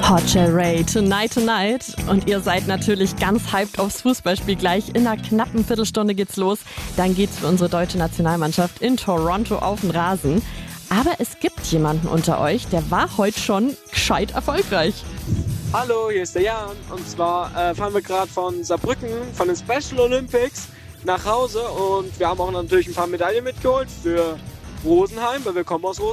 Portrait Tonight Tonight. Und ihr seid natürlich ganz hyped aufs Fußballspiel gleich. In einer knappen Viertelstunde geht's los. Dann geht's für unsere deutsche Nationalmannschaft in Toronto auf den Rasen. Aber es gibt jemanden unter euch, der war heute schon gescheit erfolgreich. Hallo, hier ist der Jan. Und zwar fahren wir gerade von Saarbrücken, von den Special Olympics nach Hause. Und wir haben auch natürlich ein paar Medaillen mitgeholt für Rosenheim, weil wir kommen aus Rosenheim.